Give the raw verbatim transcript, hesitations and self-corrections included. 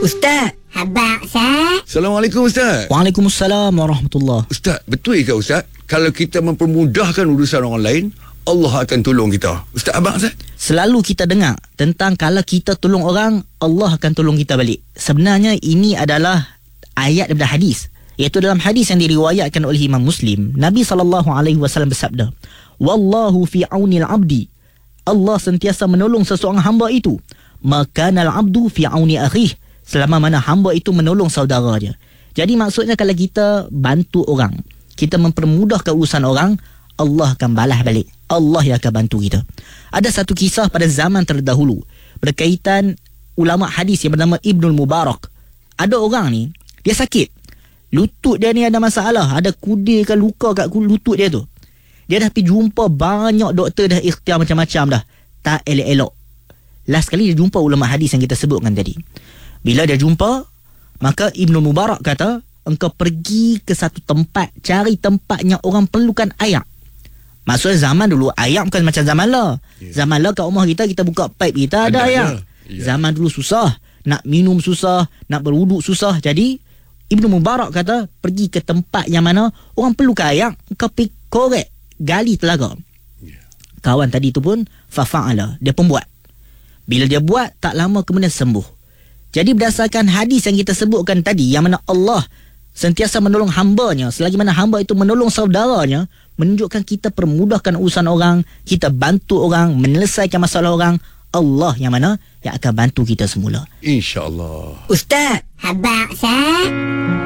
Ustaz. Habaq, Ustaz. Assalamualaikum Ustaz. Waalaikumsalam warahmatullahi. Ustaz, betul ke Ustaz? Kalau kita mempermudahkan urusan orang lain, Allah akan tolong kita. Ustaz abang Ustaz? Selalu kita dengar tentang kalau kita tolong orang, Allah akan tolong kita balik. Sebenarnya ini adalah ayat daripada hadis. Iaitu dalam hadis yang diriwayatkan oleh Imam Muslim, Nabi sallallahu alaihi wasallam bersabda, "Wallahu fi aunil abdi." Allah sentiasa menolong seseorang hamba itu. Makanal abdu fi auni akhih. Selama mana hamba itu menolong saudara dia. Jadi maksudnya kalau kita bantu orang, kita mempermudahkan urusan orang, Allah akan balas balik. Allah yang akan bantu kita. Ada satu kisah pada zaman terdahulu berkaitan ulama hadis yang bernama Ibnul Mubarak. Ada orang ni, dia sakit. Lutut dia ni ada masalah. Ada kudir ke luka kat lutut dia tu. Dia dah pergi jumpa banyak doktor, dah ikhtiar macam-macam dah. Tak elok-elok. Last kali dia jumpa ulama hadis yang kita sebutkan tadi. Bila dia jumpa, maka Ibnu Mubarak kata, engkau pergi ke satu tempat, cari tempat yang orang perlukan air. Maksudnya zaman dulu air bukan macam zaman lah. Yeah. Zaman lah kat rumah kita, kita buka pipe kita ada, ada air. Yeah. Zaman dulu susah. Nak minum susah, nak berwuduk susah. Jadi Ibnu Mubarak kata, pergi ke tempat yang mana orang perlukan air, engkau pergi korek, gali telaga. Yeah. Kawan tadi tu pun fafa'ala, dia pun buat. Bila dia buat, tak lama kemudian sembuh. Jadi berdasarkan hadis yang kita sebutkan tadi, yang mana Allah sentiasa menolong hambanya, selagi mana hamba itu menolong saudaranya, menunjukkan kita permudahkan urusan orang, kita bantu orang, menyelesaikan masalah orang, Allah yang mana yang akan bantu kita semula. InsyaAllah. Ustaz. Habaq, Ustaz.